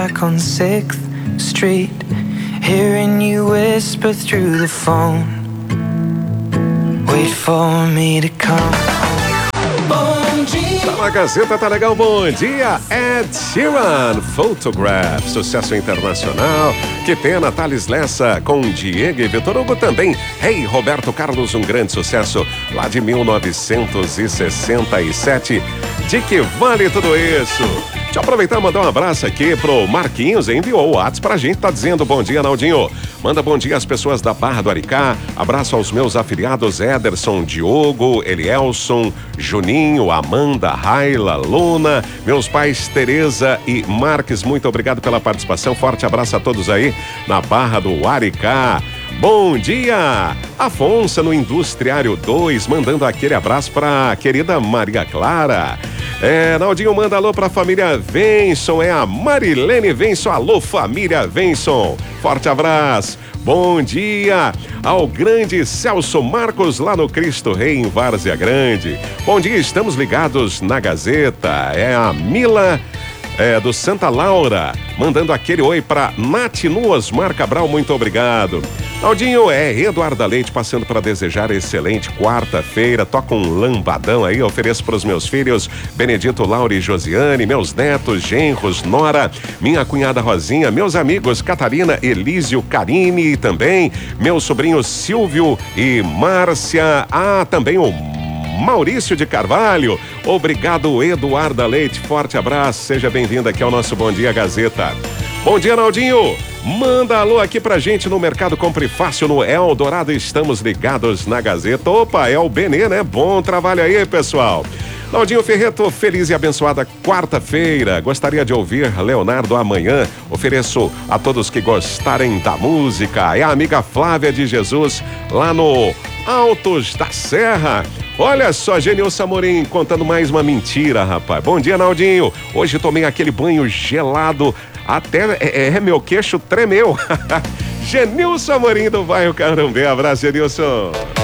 back on 6th Street, hearing you whisper through the phone. Wait for me to come. Bom dia. Tá na Gazeta, tá legal, bom dia. Ed Sheeran, Photograph, sucesso internacional. Que pena, Thales Lessa com Diego e Vitor Hugo também. Hey, Roberto Carlos, um grande sucesso lá de 1967. De que vale tudo isso? Deixa eu aproveitar e mandar um abraço aqui pro Marquinhos, enviou o WhatsApp pra gente, tá dizendo bom dia, Naldinho. Manda bom dia às pessoas da Barra do Aricá, abraço aos meus afiliados Ederson, Diogo, Elielson, Juninho, Amanda, Raila, Luna, meus pais Tereza e Marques, muito obrigado pela participação, forte abraço a todos aí na Barra do Aricá. Bom dia! Afonso no Industriário 2, mandando aquele abraço pra querida Maria Clara. Naldinho manda alô pra família Venson, é a Marilene Venson, alô família Venson, forte abraço. Bom dia ao grande Celso Marcos lá no Cristo Rei em Várzea Grande. Bom dia, estamos ligados na Gazeta, é a Mila do Santa Laura, mandando aquele oi pra Nath no Osmar Cabral, muito obrigado. Naldinho, Eduarda Leite passando para desejar excelente quarta-feira, toca um lambadão aí, ofereço para os meus filhos Benedito, Laura e Josiane, meus netos, genros, Nora, minha cunhada Rosinha, meus amigos Catarina, Elísio, Karine também, meu sobrinho Silvio e Márcia, também o Maurício de Carvalho, obrigado Eduarda Leite, forte abraço, seja bem-vindo aqui ao nosso Bom Dia Gazeta. Bom dia, Naldinho, manda alô aqui pra gente no Mercado Compre Fácil no Eldorado, estamos ligados na Gazeta. Opa, é o Benê, né? Bom trabalho aí, pessoal. Naldinho Ferreto, feliz e abençoada quarta-feira. Gostaria de ouvir Leonardo amanhã. Ofereço a todos que gostarem da música. É a amiga Flávia de Jesus, lá no Altos da Serra. Olha só, Genilson Amorim contando mais uma mentira, rapaz. Bom dia, Naldinho. Hoje tomei aquele banho gelado, até meu queixo tremeu. Genilson Amorim do bairro Carambé. Abraço, Genilson.